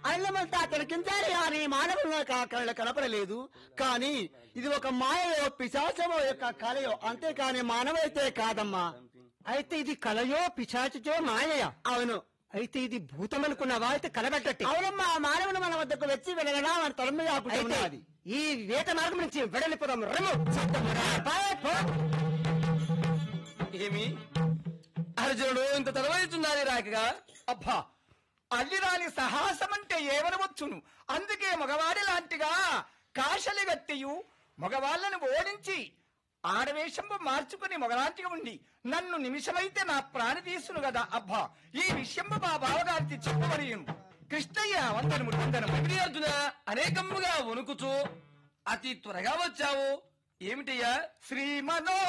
అన్నమంతా తిలకించాలి అని మానవుల కళ కనపడలేదు. కానీ ఇది ఒక మాయయో పిశాచమో యొక్క కళయో, అంతేకాని మానవైతే కాదమ్మా. అయితే ఇది కలయో పిశాచో మాయయా? అవును. అయితే ఇది భూతం అనుకున్నావా? అయితే కలబెట్టట్టి. అవునమ్మా, మానవుడు మన వద్దకు వచ్చి వెళ్ళగడా మన తల మీద అయితే ఈ వేట మార్గం నుంచి వెడలిపోదాం. రము ఏమి అర్జునుడు ఇంత తలవైతున్నది రాకగా? అబ్బా, అల్లిరాని సాహసమంటే ఏమనవచ్చును. అందుకే మగవాడి లాంటిగా కాశలి గట్టియు మగవాళ్లను ఓడించి ఆడవేషంపు మార్చుకుని మగలాంటిగా ఉండి నన్ను నిమిషమైతే నా ప్రాణి తీసును గదా. అబ్బా, ఈ విషయంబు మా బావగారికి చెప్పవరియును. కృష్ణయ్య వందనము వందనము. అర్జున అనేకముగా వణుకుచూ అతి త్వరగా వచ్చావు, ఏమిటయ్యా? శ్రీమనో